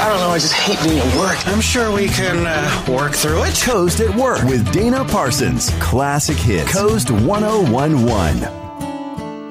I don't know, I just hate being at work. I'm sure we can work through it. Coast at Work with Dana Parsons. Classic Hits. Coast 1011.